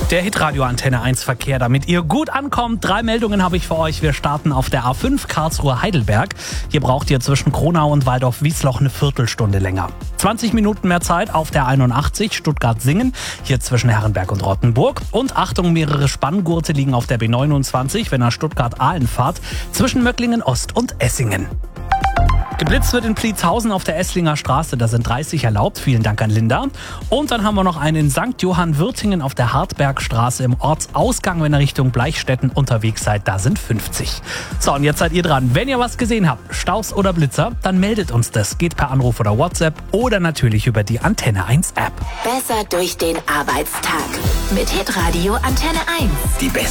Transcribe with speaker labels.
Speaker 1: Der Hitradio Antenne 1 Verkehr, damit ihr gut ankommt. 3 Meldungen habe ich für euch. Wir starten auf der A5 Karlsruhe-Heidelberg. Hier braucht ihr zwischen Kronau und Waldorf-Wiesloch eine Viertelstunde länger. 20 Minuten mehr Zeit auf der 81 Stuttgart-Singen, hier zwischen Herrenberg und Rottenburg. Und Achtung, mehrere Spanngurte liegen auf der B29, wenn ihr Stuttgart-Ahlen fahrt, zwischen Möcklingen-Ost und Essingen. Geblitzt wird in Pliezhausen auf der Esslinger Straße, da sind 30 erlaubt. Vielen Dank an Linda. Und dann haben wir noch einen in St. Johann-Würtingen auf der Hartbergstraße im Ortsausgang, wenn ihr Richtung Bleichstätten unterwegs seid, da sind 50. So, und jetzt seid ihr dran. Wenn ihr was gesehen habt, Staus oder Blitzer, dann meldet uns das. Geht per Anruf oder WhatsApp oder natürlich über die Antenne 1 App.
Speaker 2: Besser durch den Arbeitstag mit Hitradio Antenne 1.
Speaker 3: Die beste